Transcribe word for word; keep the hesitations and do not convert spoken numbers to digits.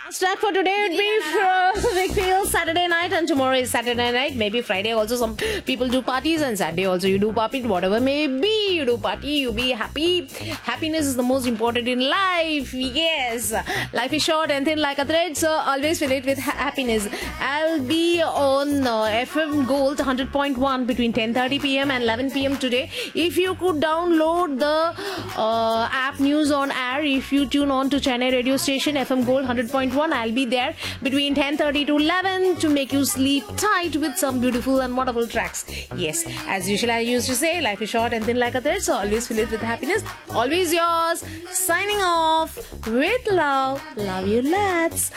last track for today would be from Wakefield, Saturday Night, and tomorrow is Saturday night. Maybe Friday also some people do parties, and Saturday also you do party. Whatever may be, you do party, you be happy. Happiness is the most important in life. Yes, life is short and thin like a thread, so always fill it with ha- happiness. I'll be on uh, F M Gold one hundred point one between ten thirty p.m. and eleven p.m. today. If you could download the uh, app News on Air, if you tune on to Chennai radio station F M Gold one hundred point one, I'll be there between ten thirty to eleven to make you sleep tight with some beautiful and wonderful tracks. Yes, as usual I used to say, life is short and thin like a thread, so always fill it with happiness. Always yours, signing off with love. Love you lads.